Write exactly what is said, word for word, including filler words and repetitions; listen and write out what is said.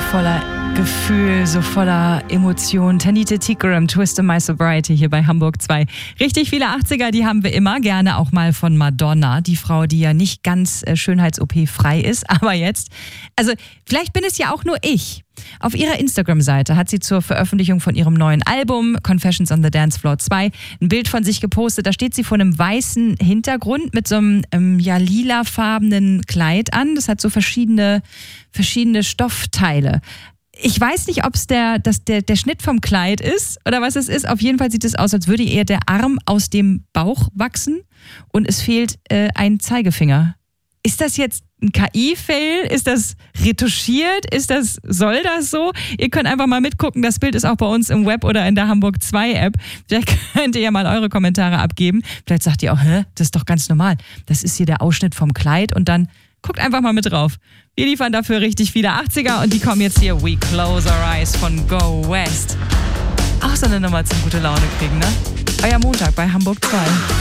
voller Gefühl, so voller Emotion. Tanita Tikaram, Twist of My Sobriety hier bei Hamburg zwei. Richtig viele achtziger, die haben wir immer, gerne auch mal von Madonna, die Frau, die ja nicht ganz äh, Schönheits-O P-frei ist, aber jetzt, also vielleicht bin es ja auch nur ich. Auf ihrer Instagram-Seite hat sie zur Veröffentlichung von ihrem neuen Album Confessions on the Dance Floor zwei ein Bild von sich gepostet. Da steht sie vor einem weißen Hintergrund mit so einem ähm, ja, lilafarbenen Kleid an. Das hat so verschiedene, verschiedene Stoffteile. Ich weiß nicht, ob es der, das, der, der Schnitt vom Kleid ist oder was es ist. Auf jeden Fall sieht es aus, als würde ihr der Arm aus dem Bauch wachsen und es fehlt äh, ein Zeigefinger. Ist das jetzt ein K I-Fail? Ist das retuschiert? Ist das, soll das so? Ihr könnt einfach mal mitgucken. Das Bild ist auch bei uns im Web oder in der Hamburg zwei App. Vielleicht könnt ihr ja mal eure Kommentare abgeben. Vielleicht sagt ihr auch, hä, das ist doch ganz normal. Das ist hier der Ausschnitt vom Kleid und dann guckt einfach mal mit drauf. Wir liefern dafür richtig viele achtziger und die kommen jetzt hier. We Close Our Eyes von Go West. Auch so eine Nummer zum gute Laune kriegen, ne? Euer Montag bei Hamburg zwei.